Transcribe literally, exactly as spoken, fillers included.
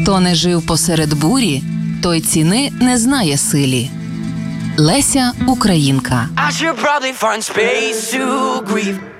Хто не жив посеред бурі, той ціни не знає силі. Леся Українка. I should probably find space to grieve.